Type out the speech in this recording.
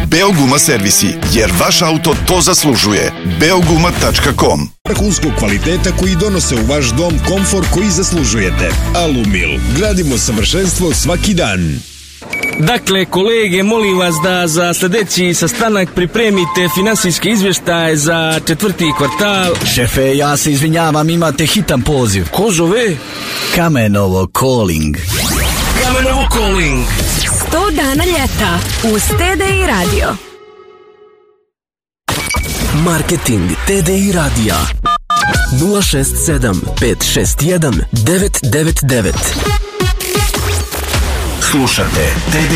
Beoguma servisi, jer vaš auto to zaslužuje. Beoguma.com. Vrhunskog kvaliteta koji donose u vaš dom komfor koji zaslužujete. Alumil. Gradimo savršenstvo svaki dan. Dakle, kolege, molim vas da za sljedeći sastanak pripremite finansijske izvještaje za 4. kvartal. Šefe, ja se izvinjavam, imate hitan poziv. Ko zove? Kamenovo Calling. Kamenovo Calling. 100 dana ljeta uz TDI Radio. Marketing TDI Radija 067 561 999. Slušate TDI